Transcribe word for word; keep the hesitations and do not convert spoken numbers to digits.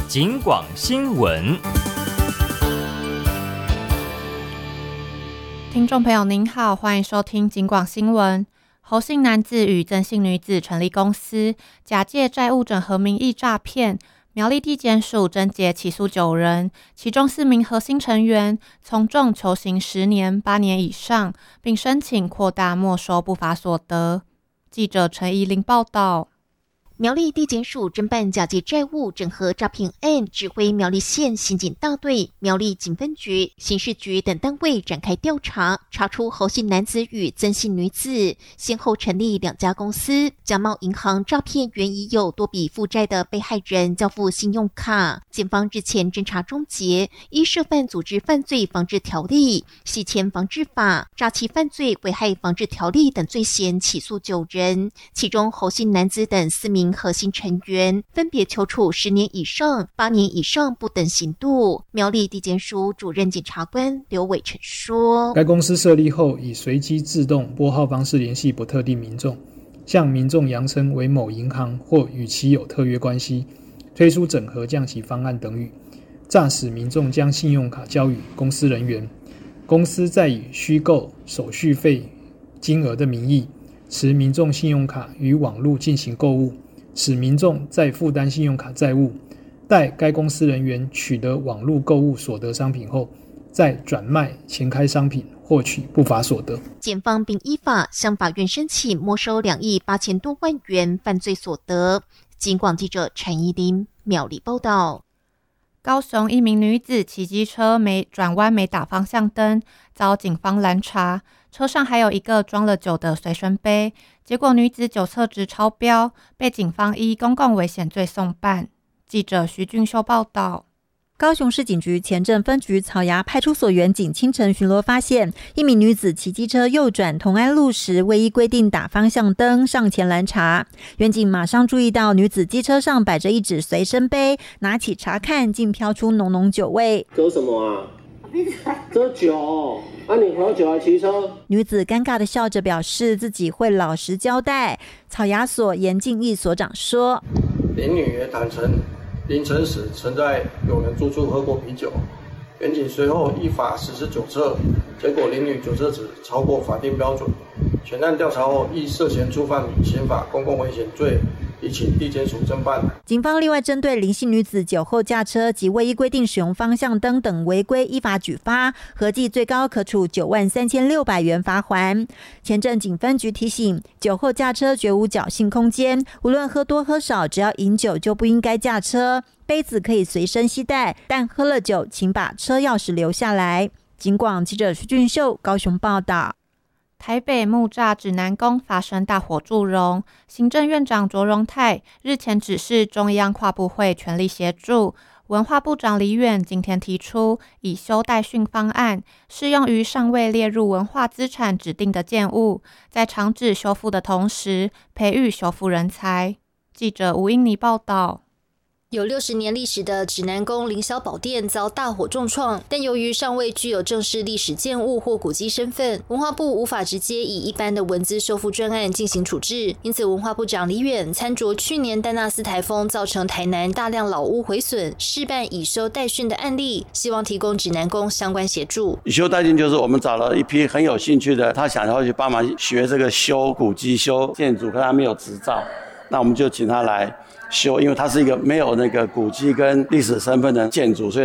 警广新闻。 听众朋友您好，欢迎收听警广新闻。侯姓男子与曾姓女子成立公司，假借债务整合名义诈骗。苗栗地检署侦结起诉九人，其中四名核心成员从重求刑十年、八年以上，并申请扩大没收不法所得。记者陈怡玲报道。 苗栗地检署侦办假借债务整合诈骗案，指挥苗栗县刑警大队、苗栗警分局、刑事局等单位展开调查，查出侯姓男子与曾姓女子先后成立两家公司，假冒银行诈骗原已有多笔负债的被害人交付信用卡。检方日前侦查终结，依涉犯组织犯罪防治条例、洗钱防治法、诈欺犯罪危害防治条例等罪嫌起诉九人，其中侯姓男子等四名核心成员分别求处十年以上、八年以上不等刑度。苗栗地检署主任检察官刘伟成说： 该公司设立后，以随机自动拨号方式联系不特定民众，向民众扬称为某银行或与其有特约关系，推出整合降息方案等语，诈使民众将信用卡交予公司人员，公司再以虚构手续费金额的名义，持民众信用卡与网络进行购物，使民众再负担信用卡债务，待该公司人员取得网络购物所得商品后，再转卖前开商品，获取不法所得。 检方并依法向法院申请没收两亿八千多万元犯罪所得。警广记者陈怡琳苗栗报道。 高雄一名女子骑机车没转弯没打方向灯，遭警方拦查，车上还有一个装了酒的随身杯，结果女子酒测值超标，被警方依公共危险罪送办。记者徐俊秀报道。 高雄市警局前镇分局草衙派出所员警清晨巡逻发现，一名女子骑机车右转同安路时未依规定打方向灯，上前拦查。员警马上注意到女子机车上摆着一只随身杯，拿起查看，竟飘出浓浓酒味。 喝什么啊？这酒啊，你喝酒还骑车？ 女子尴尬的笑着表示自己会老实交代。草衙所严敬义所长说： 林女也坦诚，凌晨时曾在有人住处喝过啤酒，员警随后依法实施酒测，结果林女酒测值超过法定标准。全案调查后，依涉嫌触犯刑法公共危险罪，已请地检署侦办。 警方另外针对林姓女子酒后驾车及未依规定使用方向灯等违规依法举发，合计最高可处九万三千六百元罚锾。前镇警分局提醒，酒后驾车绝无侥幸空间，无论喝多喝少，只要饮酒就不应该驾车。杯子可以随身携带，但喝了酒请把车钥匙留下来。警广记者徐俊秀高雄报道。 台北木栅指南宫发生大火祝融，行政院长卓荣泰日前指示中央跨部会全力协助。文化部长李远今天提出以修代训方案，适用于尚未列入文化资产指定的建物，在长治修复的同时，培育修复人才。记者吴英妮报道。 有六十年历史的指南宫凌霄宝殿遭大火重创，但由于尚未具有正式历史建物或古迹身份，文化部无法直接以一般的文资修复专案进行处置。因此，文化部长李远参酌去年丹纳斯台风造成台南大量老屋毁损，试办以修代训的案例，希望提供指南宫相关协助。 以修代训就是我们找了一批很有兴趣的，他想要去帮忙学这个修古迹、修建筑，可他没有执照，那我们就请他来修，因为它是一个没有那个古迹跟历史身份的建筑，所以